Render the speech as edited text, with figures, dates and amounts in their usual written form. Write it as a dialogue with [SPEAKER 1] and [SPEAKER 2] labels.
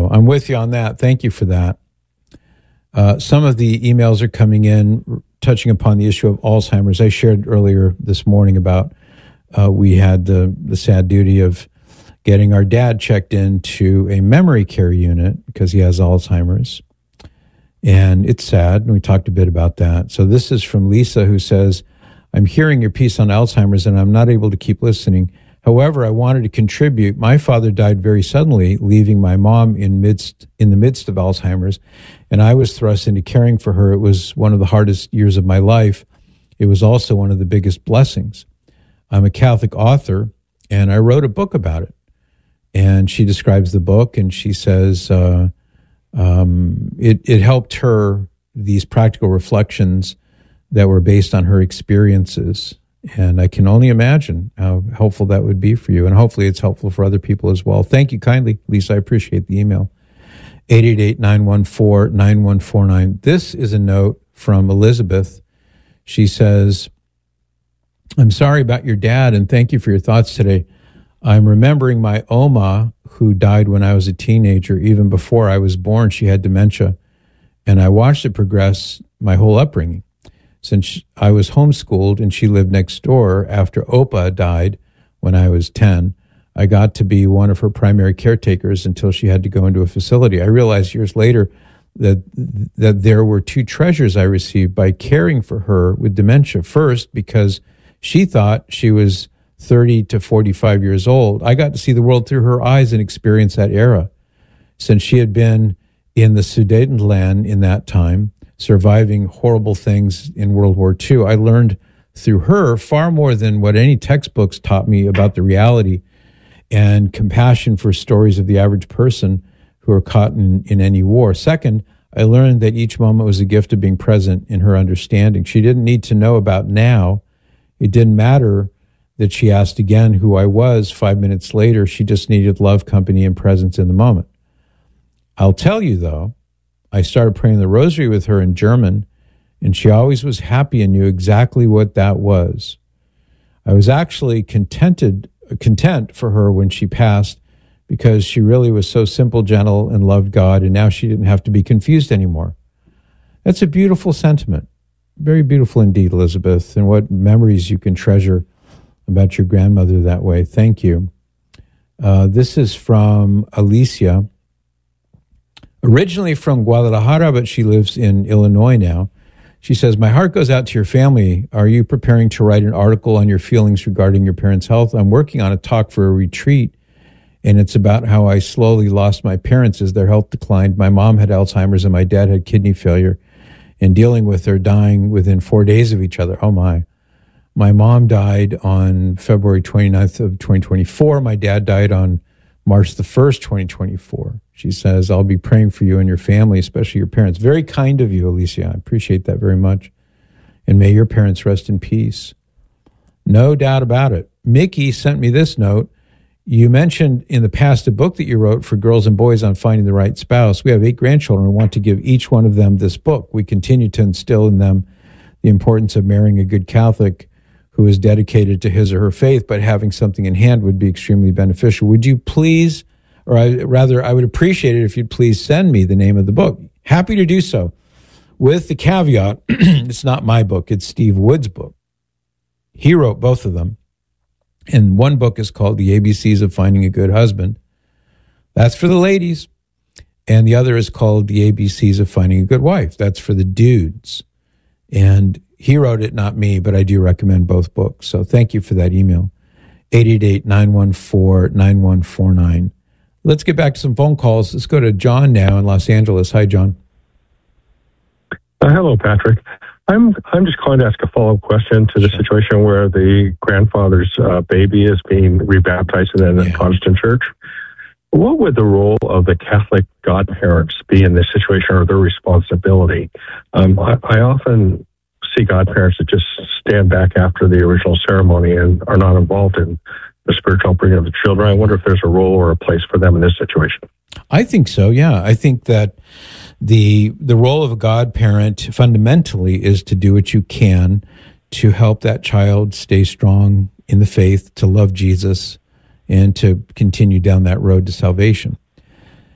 [SPEAKER 1] So I'm with you on that. Thank you for that. Some of the emails are coming in touching upon the issue of Alzheimer's. I shared earlier this morning about we had the sad duty of getting our dad checked into a memory care unit because he has Alzheimer's. And it's sad, and we talked a bit about that. So this is from Lisa, who says, I'm hearing your piece on Alzheimer's, and I'm not able to keep listening. However, I wanted to contribute. My father died very suddenly, leaving my mom in the midst of Alzheimer's, and I was thrust into caring for her. It was one of the hardest years of my life. It was also one of the biggest blessings. I'm a Catholic author, and I wrote a book about it. And she describes the book, and she says it helped her, these practical reflections that were based on her experiences. And I can only imagine how helpful that would be for you. And hopefully it's helpful for other people as well. Thank you kindly, Lisa. I appreciate the email. 888-914-9149. This is a note from Elizabeth. She says, I'm sorry about your dad, and thank you for your thoughts today. I'm remembering my Oma, who died when I was a teenager. Even before I was born, she had dementia, and I watched it progress my whole upbringing. Since I was homeschooled and she lived next door, after Opa died when I was 10, I got to be one of her primary caretakers until she had to go into a facility. I realized years later that there were two treasures I received by caring for her with dementia. First, because she thought she was 30 to 45 years old, I got to see the world through her eyes and experience that era. Since she had been in the Sudetenland in that time, surviving horrible things in World War II, I learned through her far more than what any textbooks taught me about the reality and compassion for stories of the average person who are caught in any war. Second, I learned that each moment was a gift of being present in her understanding. She didn't need to know about now. It didn't matter that she asked again who I was 5 minutes later. She just needed love, company, and presence in the moment. I'll tell you, though, I started praying the rosary with her in German, and she always was happy and knew exactly what that was. I was actually content for her when she passed because she really was so simple, gentle, and loved God, and now she didn't have to be confused anymore. That's a beautiful sentiment. Very beautiful indeed, Elizabeth, and what memories you can treasure about your grandmother that way. Thank you. This is from Alicia. Originally from Guadalajara, but she lives in Illinois now. She says, my heart goes out to your family. Are you preparing to write an article on your feelings regarding your parents' health? I'm working on a talk for a retreat, and it's about how I slowly lost my parents as their health declined. My mom had Alzheimer's and my dad had kidney failure, and dealing with their dying within 4 days of each other. Oh, my. My mom died on February 29th of 2024. My dad died on March the 1st, 2024. She says, I'll be praying for you and your family, especially your parents. Very kind of you, Alicia. I appreciate that very much. And may your parents rest in peace. No doubt about it. Mickey sent me this note. You mentioned in the past a book that you wrote for girls and boys on finding the right spouse. We have 8 grandchildren and want to give each one of them this book. We continue to instill in them the importance of marrying a good Catholic who is dedicated to his or her faith, but having something in hand would be extremely beneficial. Would you please, or I would appreciate it if you'd please send me the name of the book. Happy to do so. With the caveat, it's not my book, it's Steve Wood's book. He wrote both of them. And one book is called The ABCs of Finding a Good Husband. That's for the ladies. And the other is called The ABCs of Finding a Good Wife. That's for the dudes. And he wrote it, not me, but I do recommend both books. So thank you for that email. 888-914-9149. Let's get back to some phone calls. Let's go to John now in Los Angeles. Hi, John.
[SPEAKER 2] Hello, Patrick. I'm just calling to ask a follow-up question to the situation where the grandfather's baby is being rebaptized in the Protestant church. What would the role of the Catholic godparents be in this situation, or their responsibility? I often see godparents that just stand back after the original ceremony and are not involved in the spiritual upbringing of the children. I wonder if there's a role or a place for them in this situation.
[SPEAKER 1] I think so, yeah. I think that the role of a godparent fundamentally is to do what you can to help that child stay strong in the faith, to love Jesus, and to continue down that road to salvation.